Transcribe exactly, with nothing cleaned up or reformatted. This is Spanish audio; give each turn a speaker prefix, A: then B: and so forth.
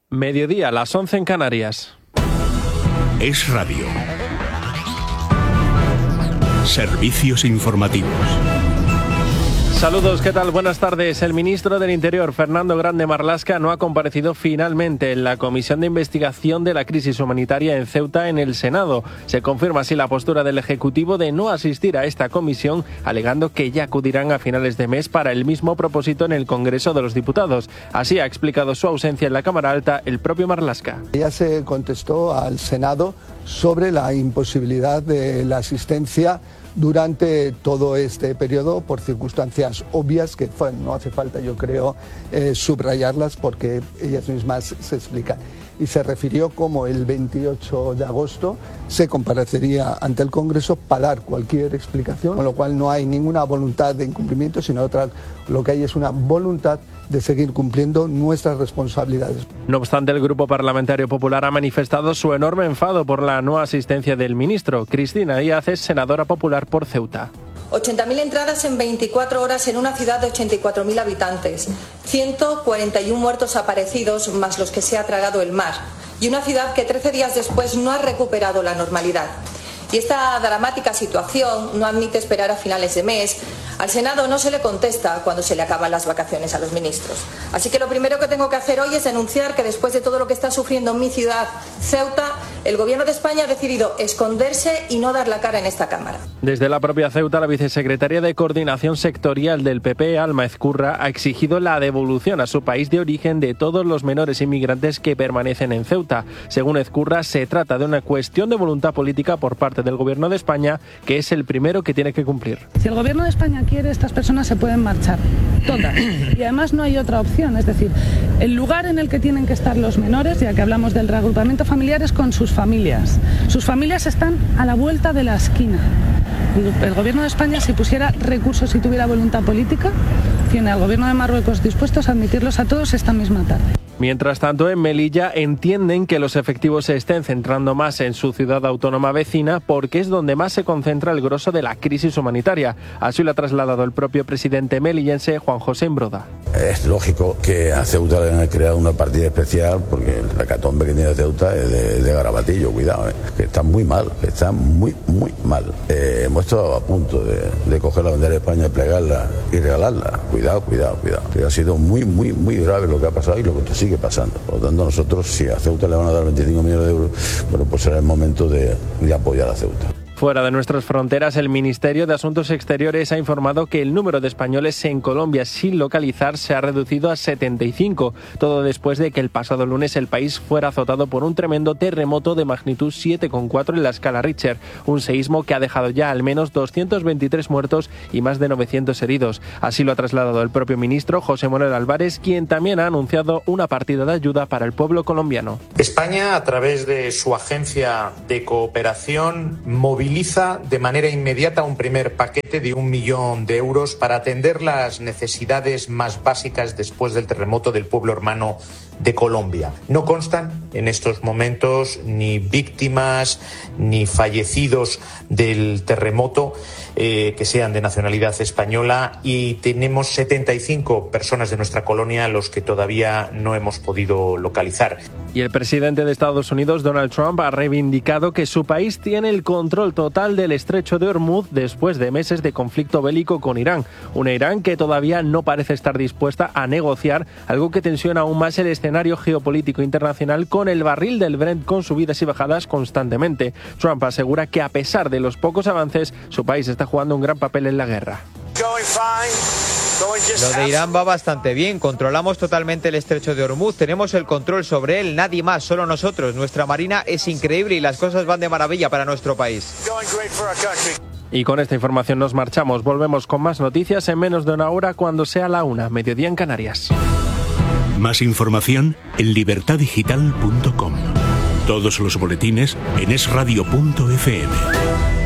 A: Mediodía, las once en Canarias.
B: Es Radio. Servicios informativos.
A: Saludos, ¿qué tal? Buenas tardes. El ministro del Interior, Fernando Grande Marlaska, no ha comparecido finalmente en la Comisión de Investigación de la Crisis Humanitaria en Ceuta en el Senado. Se confirma así la postura del Ejecutivo de no asistir a esta comisión, alegando que ya acudirán a finales de mes para el mismo propósito en el Congreso de los Diputados. Así ha explicado su ausencia en la Cámara Alta el propio Marlaska.
C: Ya se contestó al Senado sobre la imposibilidad de la asistencia durante todo este periodo por circunstancias obvias que bueno, no hace falta, yo creo, eh, subrayarlas porque ellas mismas se explican. Y se refirió como el veintiocho de agosto se comparecería ante el Congreso para dar cualquier explicación, con lo cual no hay ninguna voluntad de incumplimiento, sino otra, lo que hay es una voluntad de seguir cumpliendo nuestras responsabilidades.
A: No obstante, el Grupo Parlamentario Popular ha manifestado su enorme enfado por la no asistencia del ministro. Cristina Díaz es senadora popular por Ceuta.
D: ochenta mil entradas en veinticuatro horas en una ciudad de ochenta y cuatro mil habitantes, ciento cuarenta y uno muertos aparecidos más los que se ha tragado el mar, y una ciudad que trece días después no ha recuperado la normalidad. Y esta dramática situación no admite esperar a finales de mes. Al Senado no se le contesta cuando se le acaban las vacaciones a los ministros. Así que lo primero que tengo que hacer hoy es denunciar que después de todo lo que está sufriendo mi ciudad, Ceuta, el Gobierno de España ha decidido esconderse y no dar la cara en esta Cámara.
A: Desde la propia Ceuta, la vicesecretaria de Coordinación Sectorial del P P, Alma Ezcurra, ha exigido la devolución a su país de origen de todos los menores inmigrantes que permanecen en Ceuta. Según Ezcurra, se trata de una cuestión de voluntad política por parte del Gobierno de España, que es el primero que tiene que cumplir.
E: Si el Gobierno de España quiere, estas personas se pueden marchar, todas. Y además no hay otra opción, es decir, el lugar en el que tienen que estar los menores, ya que hablamos del reagrupamiento familiar, es con sus familias. Sus familias están a la vuelta de la esquina. El Gobierno de España, si pusiera recursos y tuviera voluntad política, tiene al Gobierno de Marruecos dispuestos a admitirlos a todos esta misma tarde.
A: Mientras tanto, en Melilla entienden que los efectivos se estén centrando más en su ciudad autónoma vecina porque es donde más se concentra el grosso de la crisis humanitaria. Así lo ha trasladado el propio presidente melillense, Juan José Imbroda.
F: Es lógico que a Ceuta le han creado una partida especial porque la catombe que tiene Ceuta es de, de garabatillo, cuidado, eh, que está muy mal, que está muy, muy mal. Eh, hemos estado a punto de, de coger la bandera de España, plegarla y regalarla. Cuidado, cuidado, cuidado. Que ha sido muy, muy, muy grave lo que ha pasado y lo que sigue pasando. Por lo tanto, nosotros, si a Ceuta le van a dar veinticinco millones de euros, bueno, pues será el momento de, de apoyar a Ceuta.
A: Fuera de nuestras fronteras, el Ministerio de Asuntos Exteriores ha informado que el número de españoles en Colombia sin localizar se ha reducido a setenta y cinco, todo después de que el pasado lunes el país fuera azotado por un tremendo terremoto de magnitud siete coma cuatro en la escala Richter, un seísmo que ha dejado ya al menos doscientos veintitrés muertos y más de novecientos heridos. Así lo ha trasladado el propio ministro José Manuel Álvarez, quien también ha anunciado una partida de ayuda para el pueblo colombiano.
G: España, a través de su agencia de cooperación, moviliza Moviliza de manera inmediata un primer paquete de un millón de euros para atender las necesidades más básicas después del terremoto del pueblo hermano de Colombia. No constan en estos momentos ni víctimas ni fallecidos del terremoto eh, que sean de nacionalidad española, y tenemos setenta y cinco personas de nuestra colonia a los que todavía no hemos podido localizar.
A: Y el presidente de Estados Unidos, Donald Trump, ha reivindicado que su país tiene el control total del estrecho de Hormuz después de meses de conflicto bélico con Irán. Una Irán que todavía no parece estar dispuesta a negociar, algo que tensiona aún más el escenario geopolítico internacional con el barril del Brent con subidas y bajadas constantemente. Trump asegura que a pesar de los pocos avances, su país está jugando un gran papel en la guerra.
H: Lo de Irán va bastante bien, controlamos totalmente el estrecho de Hormuz, tenemos el control sobre él, nadie más, solo nosotros. Nuestra marina es increíble y las cosas van de maravilla para nuestro país.
A: Y con esta información nos marchamos, volvemos con más noticias en menos de una hora cuando sea la una, mediodía en Canarias.
B: Más información en libertad digital punto com. Todos los boletines en es radio punto efe eme.